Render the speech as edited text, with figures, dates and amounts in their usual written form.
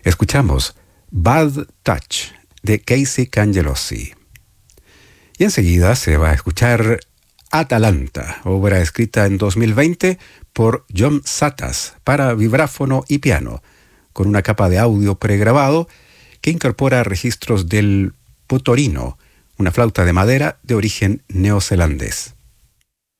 Escuchamos Bad Touch de Casey Cangelossi. Y enseguida se va a escuchar Atalanta, obra escrita en 2020 por John Satas para vibráfono y piano, con una capa de audio pregrabado que incorpora registros del potorino, una flauta de madera de origen neozelandés.